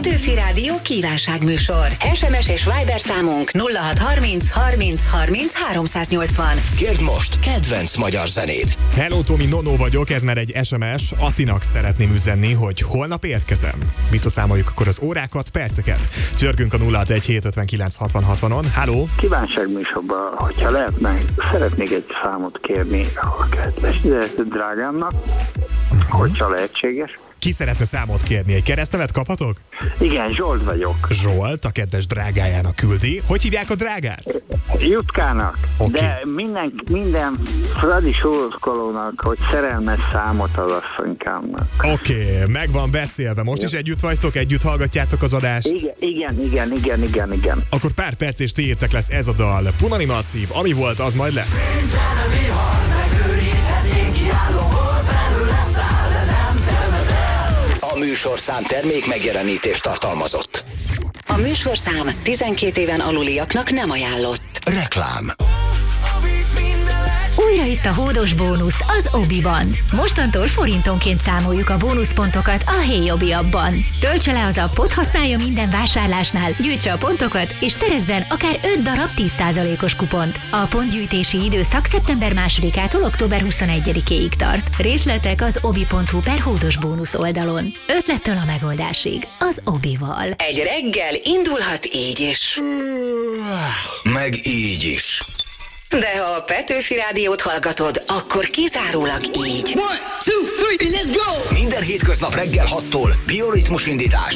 Petőfi Rádió kívánságműsor. SMS és Viber számunk 0630 30 30 380. Kérd most kedvenc magyar zenét. Hello, Tomi, Nono vagyok, ez már egy SMS. Attinak szeretném üzenni, hogy holnap érkezem. Visszaszámoljuk akkor az órákat, perceket. Csörgünk a 061-759-60-60-on. Halló! Kívánságműsorban, hogyha lehetne, szeretnék egy számot kérni a kedves drágámnak, hogyha lehetséges. Ki szeretne számot kérni? Egy keresztnevet kaphatok? Igen, Zsolt vagyok. Zsolt, a kedves drágájának küldi. Hogy hívják a drágát? Jutkának. Oké. De minden Fradi sorkolónak, hogy szerelmes számot az asszonykámnak. Oké, meg van beszélve. Most is együtt vagytok, együtt hallgatjátok az adást? Igen. Akkor pár perc és tiétek lesz ez a dal. Punani Masszív, ami volt, az majd lesz. A műsorszám termék megjelenítést tartalmazott. A műsorszám 12 éven aluliaknak nem ajánlott. Reklám. Újra itt a hódos bónusz az Obiban. Mostantól forintonként számoljuk a bónuszpontokat a Hey Obi appban. Töltse le az appot, használja minden vásárlásnál, gyűjtse a pontokat, és szerezzen akár 5 darab 10%-os kupont. A pontgyűjtési időszak szeptember 2-ától október 21-ig tart. Részletek az obi.hu/hódos bónusz oldalon. Ötlettől a megoldásig. Az Obival. Egy reggel indulhat így is. Meg így is. De ha a Petőfi Rádiót hallgatod, akkor kizárólag így. 1, 2, 3, let's go! Minden hétköznap reggel 6-tól bioritmus indítás.